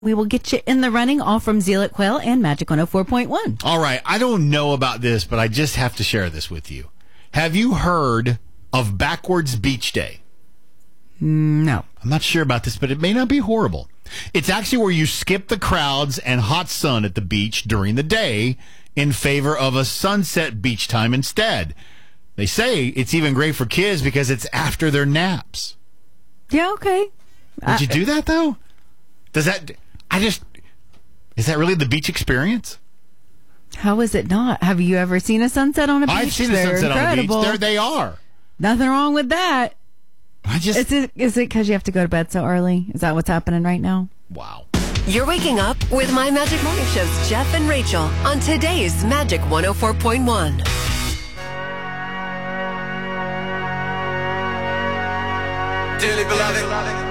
We will get you in the running, all from Zealot Quail and Magic 104.1. All right. I don't know about this, but I just have to share this with you. Have you heard of Backwards Beach Day? No. I'm not sure about this, but it may not be horrible. It's actually where you skip the crowds and hot sun at the beach during the day in favor of a sunset beach time instead. They say it's even great for kids because it's after their naps. Yeah, okay. Would you do that, though? Is that really the beach experience? How is it not? Have you ever seen a sunset on a beach? I've seen a sunset on a beach. There they are. Nothing wrong with that. Is it because you have to go to bed so early? Is that what's happening right now? Wow. You're waking up with My Magic Morning Show's Jeff and Rachel on today's Magic 104.1. Dearly beloved,